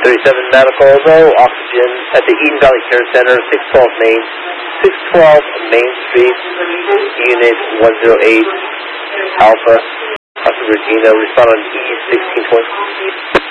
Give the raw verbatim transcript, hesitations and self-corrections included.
thirty-seven Medical, low oxygen at the Eden Valley Care Center, six twelve Main, six twelve Main Street, Unit one oh eight, Alpha, Alpha Regina, respond on E sixteen twenty.